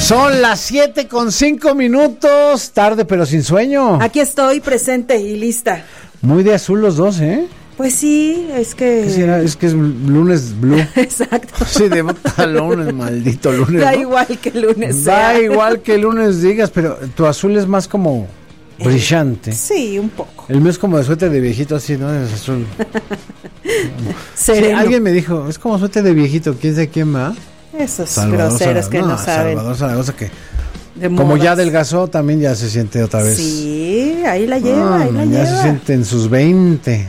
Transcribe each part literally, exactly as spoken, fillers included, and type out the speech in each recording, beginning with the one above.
Son las siete con cinco minutos, tarde pero sin sueño. Aquí estoy, presente y lista. Muy de azul los dos, ¿eh? Pues sí, es que... ¿Qué será? Es que es lunes blue. Exacto. Sí, de lunes, maldito lunes. Da ¿no? igual que lunes Da sea. igual que lunes digas, pero tu azul es más como brillante. Eh, sí, un poco. El mío es como de suéter de viejito, así, ¿no? Es azul. Sí, alguien me dijo, es como suéter de viejito, ¿quién sabe quién va? Esos Salvador groseros Zaragoza, que no, no saben. Salvador Zaragoza que De como modas. ya adelgazó, también ya se siente otra vez. Sí, ahí la lleva, Ah, ahí la ya lleva. se siente en sus veinte.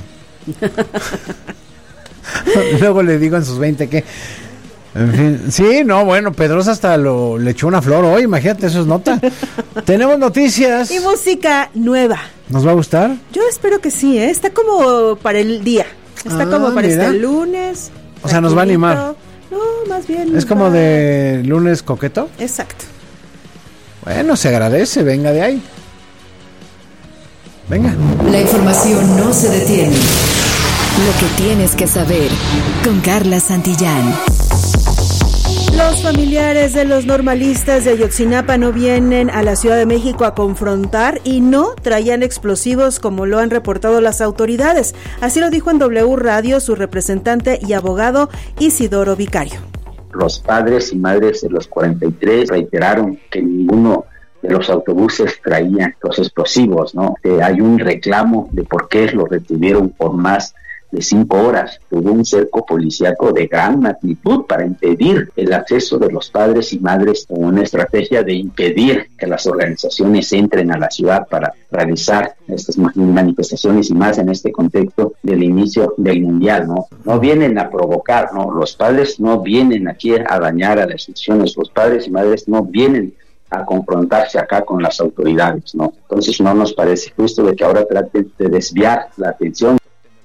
Luego le digo en sus veinte que... En fin, sí, no, bueno, Pedrosa hasta lo, le echó una flor hoy, imagínate, eso es nota. Tenemos noticias. Y música nueva. ¿Nos va a gustar? Yo espero que sí, ¿eh? Está como para el día. Está Ah, como para mira. este lunes. O sea, nos va a animar. No, más bien. Es nos como va- de lunes coqueto. Exacto. Bueno, se agradece, venga de ahí. Venga. La información no se detiene. Lo que tienes que saber con Carla Santillán. Los familiares de los normalistas de Ayotzinapa no vienen a la Ciudad de México a confrontar y no traían explosivos como lo han reportado las autoridades. Así lo dijo en W Radio su representante y abogado Isidoro Vicario. Los padres y madres de los cuarenta y tres reiteraron que ninguno de los autobuses traía los explosivos, ¿no? Que hay un reclamo de por qué los retuvieron por más de cinco horas. Hubo un cerco policíaco de gran magnitud para impedir el acceso de los padres y madres, con una estrategia de impedir que las organizaciones entren a la ciudad para realizar estas manifestaciones y más en este contexto del inicio del mundial, ¿no? No vienen a provocar, ¿no? Los padres no vienen aquí a dañar a las instituciones, los padres y madres no vienen a confrontarse acá con las autoridades, ¿no? Entonces no nos parece justo de que ahora traten de desviar la atención.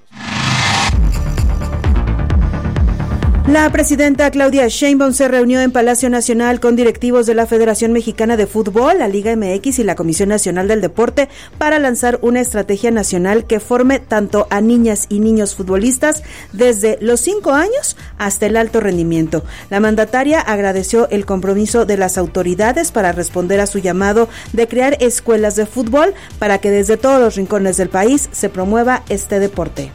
La presidenta Claudia Sheinbaum se reunió en Palacio Nacional con directivos de la Federación Mexicana de Fútbol, la Liga M X y la Comisión Nacional del Deporte para lanzar una estrategia nacional que forme tanto a niñas y niños futbolistas desde los cinco años hasta el alto rendimiento. La mandataria agradeció el compromiso de las autoridades para responder a su llamado de crear escuelas de fútbol para que desde todos los rincones del país se promueva este deporte.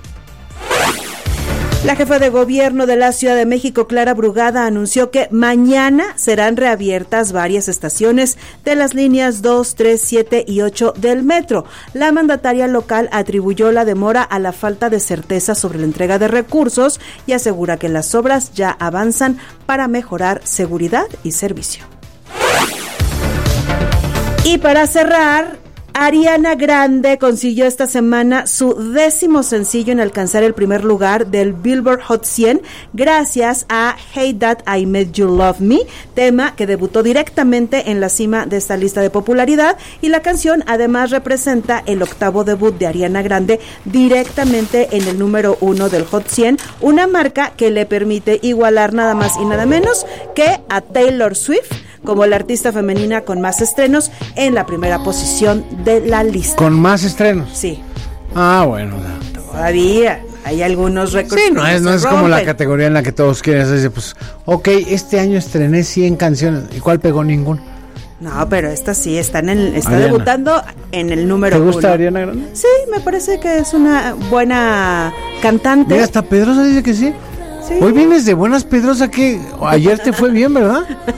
La jefa de gobierno de la Ciudad de México, Clara Brugada, anunció que mañana serán reabiertas varias estaciones de las líneas dos, tres, siete y ocho del metro. La mandataria local atribuyó la demora a la falta de certeza sobre la entrega de recursos y asegura que las obras ya avanzan para mejorar seguridad y servicio. Y para cerrar, Ariana Grande consiguió esta semana su décimo sencillo en alcanzar el primer lugar del Billboard Hot cien gracias a Hey That I Made You Love Me, tema que debutó directamente en la cima de esta lista de popularidad, y la canción además representa el octavo debut de Ariana Grande directamente en el número uno del Hot cien, una marca que le permite igualar nada más y nada menos que a Taylor Swift como la artista femenina con más estrenos en la primera posición de la lista. ¿Con más estrenos? Sí. Ah, bueno. Todavía hay algunos récords. Sí, no que es, no se es como la rompen. categoría en la que todos quieren decir, pues, ok, este año estrené cien canciones, ¿y cuál pegó? Ninguna. No, pero esta sí, está, en el, está Ariana. debutando en el número ¿Te uno. gusta Ariana Grande? Sí, me parece que es una buena cantante. Mira, hasta Pedrosa dice que sí. Sí. Hoy vienes de buenas, Pedrosa, que ayer te fue bien, ¿verdad?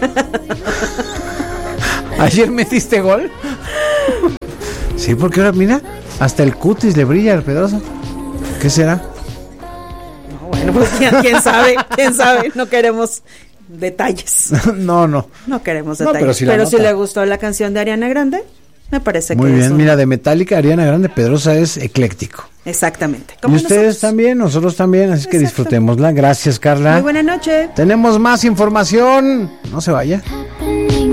¿Ayer metiste gol? Sí, porque ahora, mira, hasta el cutis le brilla al Pedrosa. ¿Qué será? No, bueno, pues quién, quién sabe, quién sabe, no queremos detalles. No, no. No queremos No, detalles. pero sí la pero si nota. le gustó la canción de Ariana Grande, me parece Muy que bien, es un- mira, de Metallica, Ariana Grande, Pedrosa es ecléctico. Exactamente. Y Como ustedes nosotros. también, nosotros también, así que Exacto. disfrutémosla. Gracias, Carla. Muy buena noche. Tenemos más información. No se vaya.